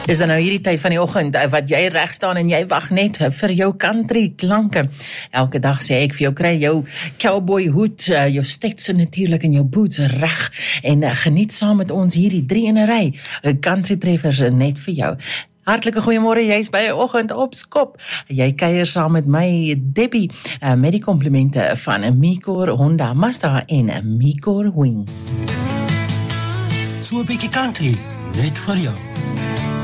Is dan nou hierdie tyd van die oggend wat jy reg staan en jy wag net vir jou country klanke. Elke dag sê ek vir jou, kry jou cowboy hoed, jou Stetson natuurlik en jou boots reg en geniet saam met ons hierdie 3 in 'n ry country treffers net vir jou. Hartlike goeiemôre, jy's by 'n oggend op skop. Jy kuier saam met my Debbie met die komplimente van Micor Honda Mazda en Micor Wings. So 'n bietjie country net vir jou.